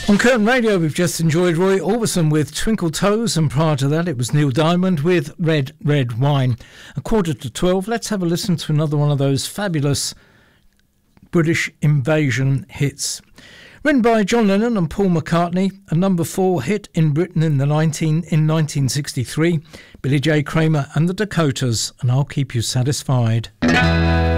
On Curtin Radio, we've just enjoyed Roy Orbison with Twinkle Toes, and prior to that it was Neil Diamond with Red, Red Wine. 11:45, let's have a listen to another one of those fabulous British invasion hits. Written by John Lennon and Paul McCartney, a number 4 hit in Britain in 1963, Billy J. Kramer and the Dakotas, and I'll Keep You Satisfied.